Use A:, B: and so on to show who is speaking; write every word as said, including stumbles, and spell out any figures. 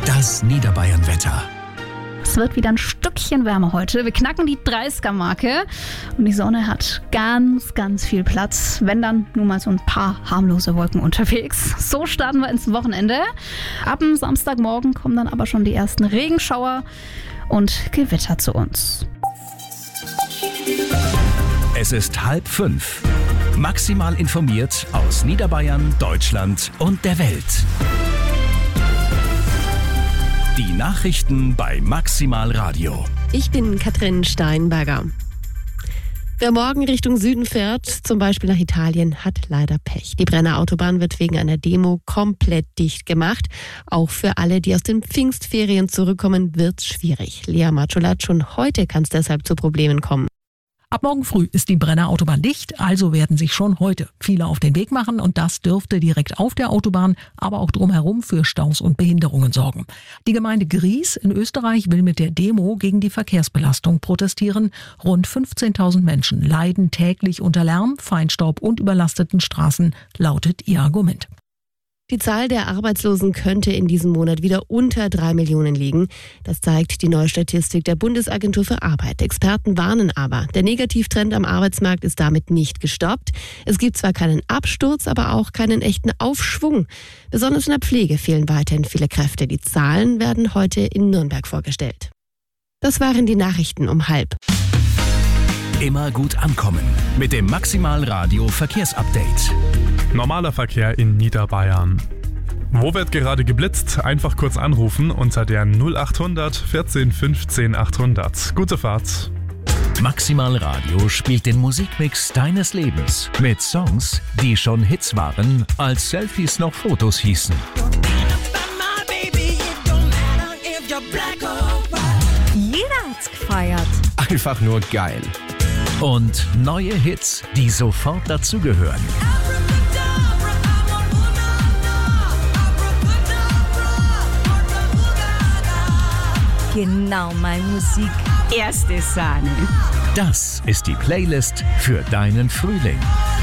A: Das Niederbayern-Wetter.
B: Es wird wieder ein Stückchen wärmer heute. Wir knacken die dreißiger-Marke und die Sonne hat ganz, ganz viel Platz. Wenn dann nur mal so ein paar harmlose Wolken unterwegs. So starten wir ins Wochenende. Ab dem Samstagmorgen kommen dann aber schon die ersten Regenschauer und Gewitter zu uns.
A: Es ist halb fünf. Maximal informiert aus Niederbayern, Deutschland und der Welt. Die Nachrichten bei Maximal Radio.
C: Ich bin Katrin Steinberger. Wer morgen Richtung Süden fährt, zum Beispiel nach Italien, hat leider Pech. Die Brenner Autobahn wird wegen einer Demo komplett dicht gemacht. Auch für alle, die aus den Pfingstferien zurückkommen, wird's schwierig. Lea Matschulat, schon heute kann es deshalb zu Problemen kommen.
D: Ab morgen früh ist die Brenner Autobahn dicht, also werden sich schon heute viele auf den Weg machen und das dürfte direkt auf der Autobahn, aber auch drumherum für Staus und Behinderungen sorgen. Die Gemeinde Gries in Österreich will mit der Demo gegen die Verkehrsbelastung protestieren. Rund fünfzehntausend Menschen leiden täglich unter Lärm, Feinstaub und überlasteten Straßen, lautet ihr Argument.
C: Die Zahl der Arbeitslosen könnte in diesem Monat wieder unter drei Millionen liegen. Das zeigt die neue Statistik der Bundesagentur für Arbeit. Experten warnen aber, der Negativtrend am Arbeitsmarkt ist damit nicht gestoppt. Es gibt zwar keinen Absturz, aber auch keinen echten Aufschwung. Besonders in der Pflege fehlen weiterhin viele Kräfte. Die Zahlen werden heute in Nürnberg vorgestellt. Das waren die Nachrichten um halb.
A: Immer gut ankommen mit dem Maximal Radio Verkehrsupdate.
E: Normaler Verkehr in Niederbayern. Wo wird gerade geblitzt? Einfach kurz anrufen unter der null achthundert vierzehn fünfzehn achthundert. Gute Fahrt.
A: Maximal Radio spielt den Musikmix deines Lebens mit Songs, die schon Hits waren, als Selfies noch Fotos hießen.
F: Jeder hat's gefeiert.
G: Einfach nur geil.
A: Und neue Hits, die sofort dazugehören.
F: Genau meine Musik. Erste Sahne.
A: Das ist die Playlist für deinen Frühling.